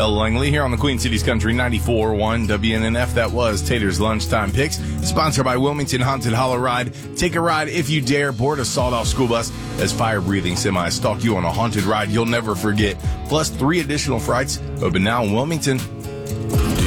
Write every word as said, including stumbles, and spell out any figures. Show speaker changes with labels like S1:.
S1: Bella Langley here on the Queen City's Country ninety-four point one W N N F. That was Tater's Lunchtime Picks, sponsored by Wilmington Haunted Hollow Ride. Take a ride if you dare. Board a sawed-off school bus as fire-breathing semis stalk you on a haunted ride you'll never forget. Plus three additional frights open now in Wilmington